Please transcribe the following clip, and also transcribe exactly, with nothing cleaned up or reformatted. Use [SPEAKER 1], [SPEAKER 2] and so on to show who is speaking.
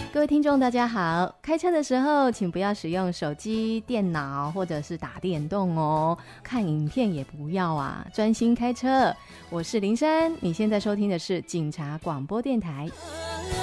[SPEAKER 1] 各位听众大家好，开车的时候请不要使用手机、电脑或者是打电动哦，看影片也不要啊，专心开车。我是林珊，你现在收听的是警察广播电台。